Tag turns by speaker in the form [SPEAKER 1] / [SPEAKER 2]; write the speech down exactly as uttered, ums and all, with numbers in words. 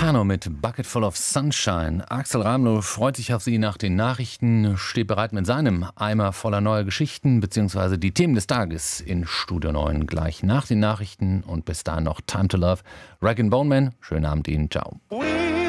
[SPEAKER 1] Kano mit Bucket Full of Sunshine. Axel Ramlow freut sich auf Sie nach den Nachrichten, steht bereit mit seinem Eimer voller neuer Geschichten bzw. die Themen des Tages in Studio neun gleich nach den Nachrichten und bis dahin noch Time to Love. Rag and Bone Man, schönen Abend Ihnen, ciao.